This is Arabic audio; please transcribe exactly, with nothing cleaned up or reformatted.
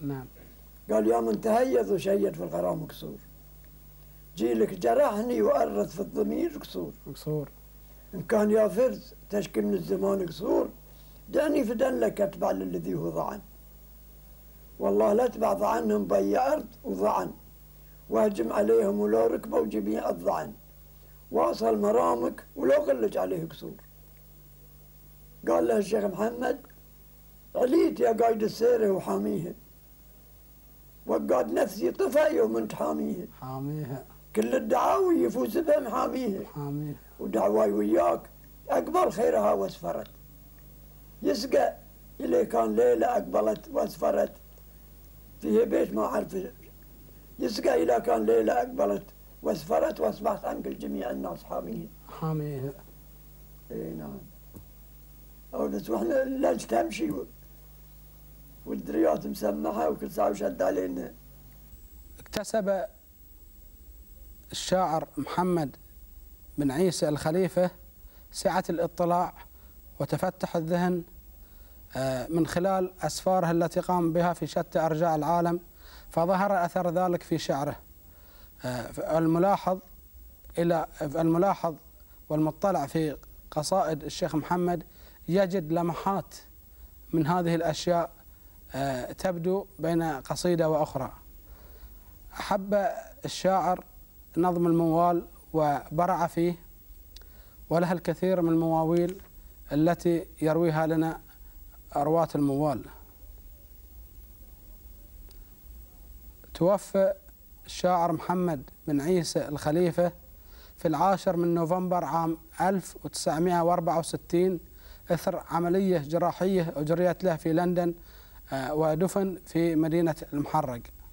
نعم. قال يوم تهيض وشيد في الغرام قصور، جيلك جرحني وأرث في الضمير قصور. قصور. إن كان يا فرز تشكي من الزمان قصور، دعني فدن لك أتبع للذي هو ضعن. والله لا تبع ضعنهم بي أرض وضعن، واهجم عليهم ولو ركبوا جميع الضعن، واصل مرامك ولو غلج عليه قصور. قال له الشيخ محمد عليت يا قايد السيره وحاميها، وقاد نفسي طفى يوم انت حاميها. حاميها. كل الدعاوي يفوز بها محاميها. حاميها. ودعواي وياك أقبل خيرها واسفرت، يسقى إلي كان ليلة أقبلت واسفرت، فيه بيت ما أعرف، يسقى إلى كان ليلة أقبلت واسفرت، وأصبحت عنك الجميع الناس حاميها. حاميها. إي نعم. أو بس وإحنا الليل تمشي والدريات مسمحة وكل ساعة وشد علينا. اكتسب الشاعر محمد بن عيسى الخليفة سعة الاطلاع وتفتح الذهن من خلال أسفاره التي قام بها في شتى أرجاء العالم، فظهر أثر ذلك في شعره. الملاحظ إلى الملاحظ والمطلع في قصائد الشيخ محمد يجد لمحات من هذه الأشياء تبدو بين قصيدة وأخرى. أحب الشاعر نظم الموال وبرع فيه، ولها الكثير من المواويل التي يرويها لنا رواة الموال. توفى الشاعر محمد بن عيسى الخليفة في العاشر من نوفمبر عام ألف وتسعمائة وأربعة وستين إثر عملية جراحية أجريت له في لندن، ودفن في مدينة المحرق.